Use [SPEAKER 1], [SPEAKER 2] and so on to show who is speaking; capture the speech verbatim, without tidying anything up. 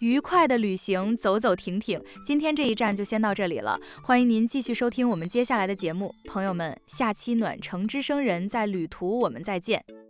[SPEAKER 1] 愉快的旅行，走走停停。今天这一站就先到这里了，欢迎您继续收听我们接下来的节目。朋友们，下期暖城之声人在旅途，我们再见。